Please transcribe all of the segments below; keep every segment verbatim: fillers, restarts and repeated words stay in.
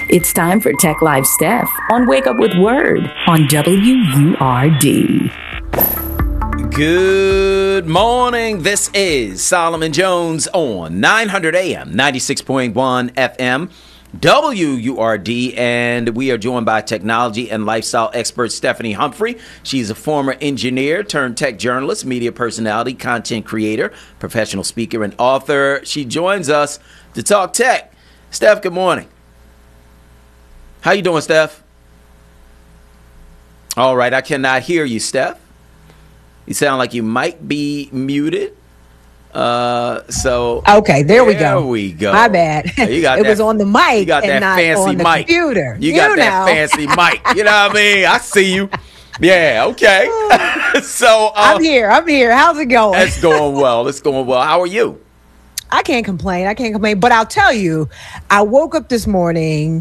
It's time for Tech Live Steph on Wake Up with Word on W U R D. Good morning. This is Solomon Jones on nine hundred A M, ninety-six point one F M, W U R D, and we are joined by technology and lifestyle expert Stephanie Humphrey. She's a former engineer turned tech journalist, media personality, content creator, professional speaker, and author. She joins us to talk tech. Steph, good morning. How you doing, Steph? All right, I cannot hear you, Steph. You sound like you might be muted. Uh, so okay, there we there go. There we go. My bad. You got it that, was on the mic. You got and that not fancy on the mic. Computer. You, you got know. that fancy mic. You know what I mean? I see you. Yeah. Okay. so uh, I'm here. I'm here. How's it going? It's going well. It's going well. How are you? I can't complain. I can't complain. But I'll tell you, I woke up this morning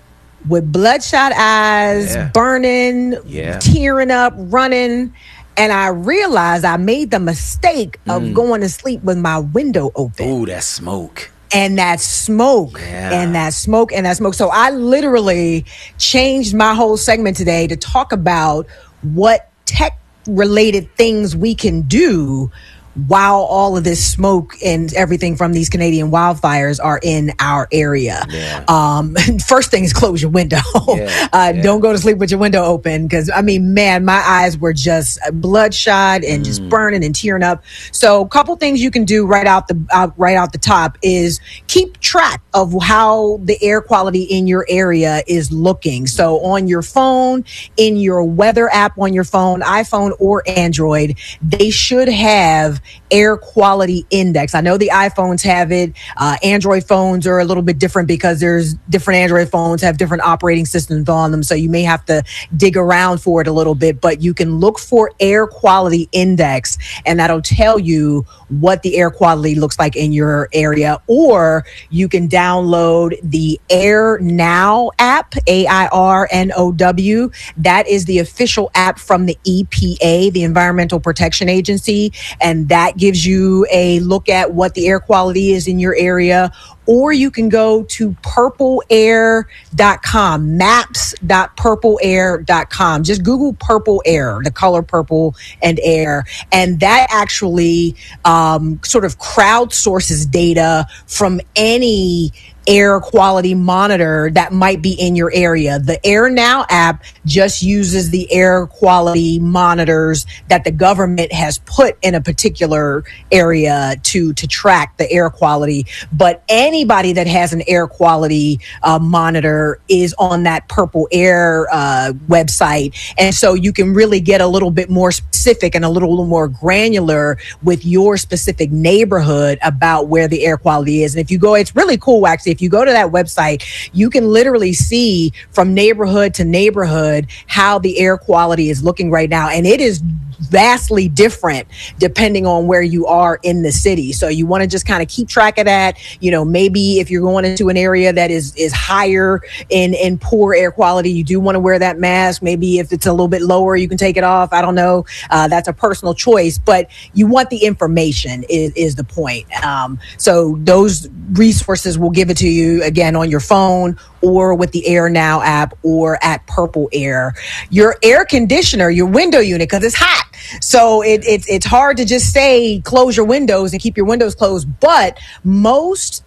with bloodshot eyes, yeah. burning, yeah. tearing up, running. And I realized I made the mistake of mm. going to sleep with my window open. Ooh, that smoke. And that smoke. Yeah. And that smoke and that smoke. So I literally changed my whole segment today to talk about what tech-related things we can do while all of this smoke and everything from these Canadian wildfires are in our area. Yeah. Um, first thing is close your window. Yeah. uh, yeah. Don't go to sleep with your window open because, I mean, man, my eyes were just bloodshot and mm. just burning and tearing up. So a couple things you can do right out the uh, right out the top is keep track of how the air quality in your area is looking. So on your phone, in your weather app on your phone, iPhone or Android, they should have air quality index. I know the iPhones have it. Uh, Android phones are a little bit different because there's different Android phones have different operating systems on them. So you may have to dig around for it a little bit, but you can look for air quality index and that'll tell you what the air quality looks like in your area. Or you can download the Air Now app, A I R N O W. That is the official app from the E P A, the Environmental Protection Agency. And that gives you a look at what the air quality is in your area. Or you can go to purple air dot com, maps dot purple air dot com. Just Google purple air, the color purple and air. And that actually um, sort of crowdsources data from any air quality monitor that might be in your area. The Air Now app just uses the air quality monitors that the government has put in a particular area to, to track the air quality. But anybody that has an air quality uh, monitor is on that Purple Air uh, website. And so you can really get a little bit more specific and a little, little more granular with your specific neighborhood about where the air quality is. And if you go, it's really cool actually. If you go to that website, you can literally see from neighborhood to neighborhood how the air quality is looking right now. And it is vastly different depending on where you are in the city. So you want to just kind of keep track of that. You know, maybe if you're going into an area that is is higher in, in poor air quality, you do want to wear that mask. Maybe if it's a little bit lower, you can take it off. I don't know. Uh, that's a personal choice, but you want the information is, is the point. Um, so those resources will give it to you again on your phone or with the Air Now app or at Purple Air. Your air conditioner, your window unit, because it's hot. So it, it, it's hard to just say close your windows and keep your windows closed. But most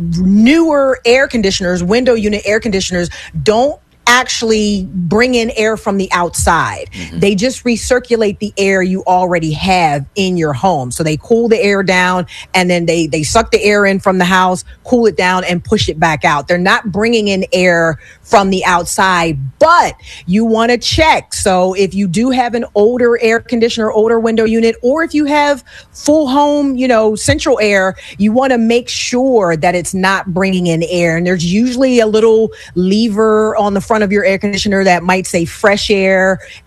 newer air conditioners, window unit air conditioners, don't actually bring in air from the outside. Mm-hmm. They just recirculate the air you already have in your home. So they cool the air down and then they, they suck the air in from the house, cool it down and push it back out. They're not bringing in air from the outside, but you want to check. So if you do have an older air conditioner, older window unit, or if you have full home, you know, central air, you want to make sure that it's not bringing in air. And there's usually a little lever on the front of your air conditioner that might say fresh air,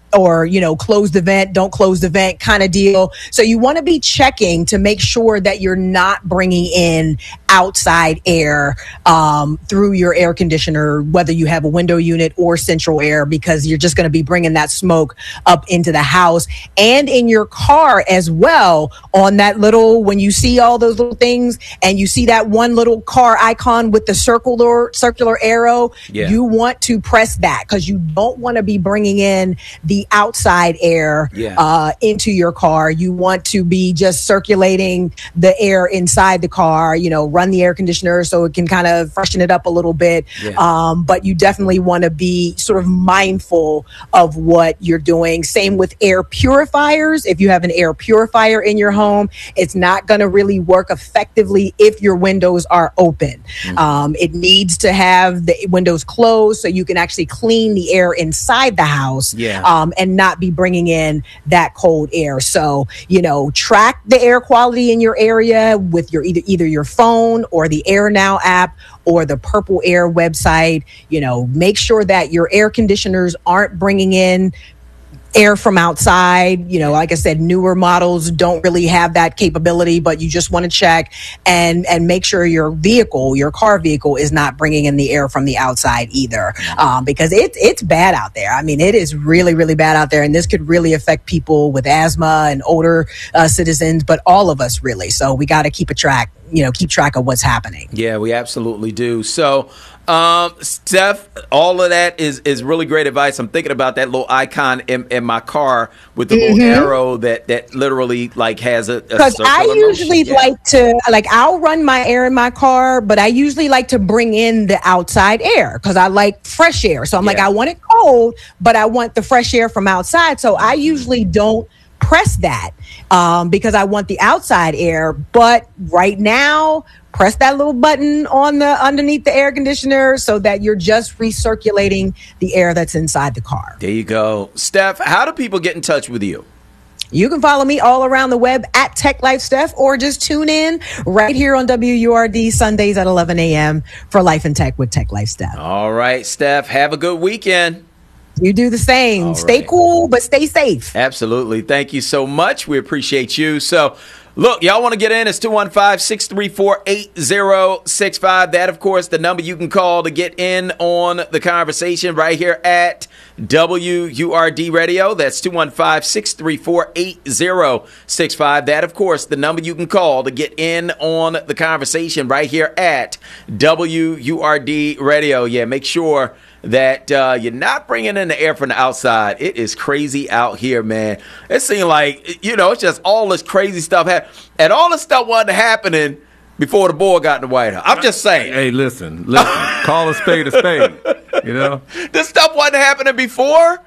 or, you know, close the vent, don't close the vent kind of deal. So you want to be checking to make sure that you're not bringing in outside air um, through your air conditioner, whether you have a window unit or central air, because you're just going to be bringing that smoke up into the house and in your car as well. On that little, when you see all those little things and you see that one little car icon with the circular circular arrow, yeah. you want to press that, because you don't want to be bringing in the outside air yeah. uh, into your car. You want to be just circulating the air inside the car, you know, run the air conditioner so it can kind of freshen it up a little bit. Yeah. Um, but you definitely want to be sort of mindful of what you're doing. Same with air purifiers. If you have an air purifier in your home, it's not going to really work effectively if your windows are open. Mm-hmm. Um, it needs to have the windows closed so you can actually clean the air inside the house. Yeah. Um, and not be bringing in that cold air. So, you know, track the air quality in your area with your either either your phone or the AirNow app or the Purple Air website. You know, make sure that your air conditioners aren't bringing in air from outside. You know, like I said, newer models don't really have that capability, but you just want to check and and make sure your vehicle, your car vehicle, is not bringing in the air from the outside either, um, because it's it's bad out there. I mean, it is really, really bad out there, and this could really affect people with asthma and older uh, citizens, but all of us really. So we got to keep a track, you know, keep track of what's happening. Yeah, we absolutely do. So, um, Steph, all of that is, is really great advice. I'm thinking about that little icon in, in my car with the mm-hmm. little arrow that, that literally like has a, because I usually yeah. like to, like, I'll run my air in my car, but I usually like to bring in the outside air because I like fresh air. So I'm yeah. like, I want it cold, but I want the fresh air from outside. So I usually don't press that um, because I want the outside air. But right now, press that little button on the underneath the air conditioner so that you're just recirculating the air that's inside the car. There you go. Steph, how do people get in touch with you? You can follow me all around the web at Tech Life Steph, or just tune in right here on W U R D Sundays at eleven a.m. for Life in Tech with Tech Life Steph. All right, Steph, have a good weekend. You do the same. All stay right. cool, but stay safe. Absolutely. Thank you so much. We appreciate you. So, look, y'all want to get in? It's two one five, six three four, eight zero six five. That, of course, the number you can call to get in on the conversation right here at W U R D Radio. That's two one five, six three four, eight zero six five. That, of course, the number you can call to get in on the conversation right here at W U R D Radio. Yeah, make sure that uh, you're not bringing in the air from the outside. It is crazy out here, man. It seems like, you know, it's just all this crazy stuff. Ha- and all this stuff wasn't happening before the boy got in the White House. I'm just saying. Hey, listen, listen. Call a spade a spade, you know? This stuff wasn't happening before.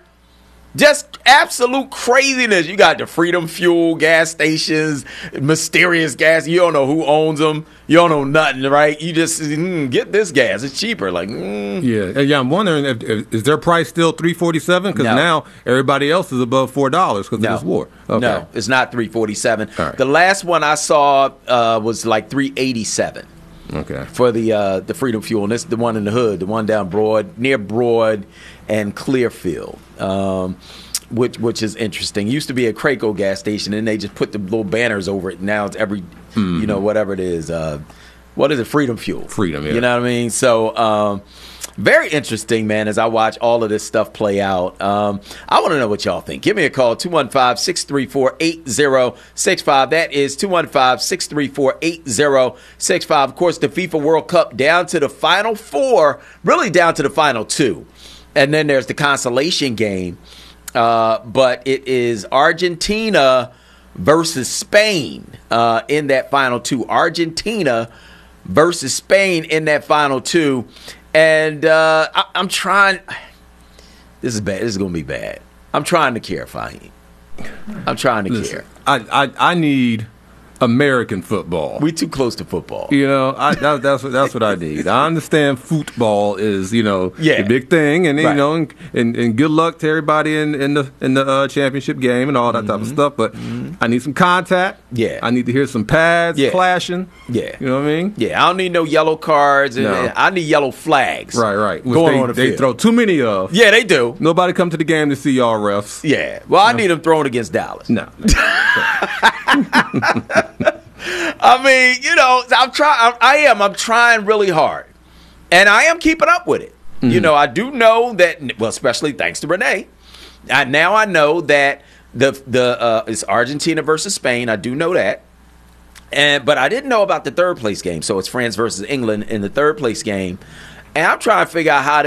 Just absolute craziness. You got the Freedom Fuel gas stations, mysterious gas. You don't know who owns them. You don't know nothing, right? You just mm, get this gas. It's cheaper. Like, mm. yeah, yeah. I'm wondering if, if is their price still three forty-seven? Because no. now everybody else is above four dollars because no. of this war. Okay. No, it's not three forty-seven. Right. The last one I saw uh, was like three eighty-seven. Okay. For the uh, the Freedom Fuel, and this is the one in the hood, the one down Broad, near Broad and Clearfield, um, which which is interesting. It used to be a Craco gas station, and they just put the little banners over it. Now it's every, mm-hmm. you know, whatever it is. Uh, what is it? Freedom Fuel. Freedom, yeah. You know what I mean? So, um, very interesting, man, as I watch all of this stuff play out. Um, I want to know what y'all think. Give me a call, two one five, six three four, eight zero six five. That is two one five, six three four, eight zero six five. Of course, the FIFA World Cup down to the final four, really down to the final two. And then there's the consolation game. Uh, but it is Argentina versus Spain uh, in that final two. Argentina versus Spain in that final two. And uh, I, I'm trying. This is bad. This is going to be bad. I'm trying to care, Fahim. I'm trying to Listen, care. I, I, I need American football. We too close to football. You know, I, that, that's what that's what I need. I understand football is you know Yeah. the big thing, and Right. you know, and, and, and good luck to everybody in, in the in the uh, championship game and all that type of stuff. But I need some contact. Yeah. I need to hear some pads Yeah. clashing. Yeah. You know what I mean? Yeah, I don't need no yellow cards. And, No. and I need yellow flags. Right, right. Which Going they, on the they field. throw too many of. Yeah, they do. Nobody come to the game to see y'all refs. Yeah. Well, I need them thrown against Dallas. No. I mean, you know, I'm trying. I am. I'm trying really hard, and I am keeping up with it. You know, I do know that. Well, especially thanks to Renee. I, now I know that the the uh, it's Argentina versus Spain. I do know that, and but I didn't know about the third place game. So it's France versus England in the third place game, and I'm trying to figure out how.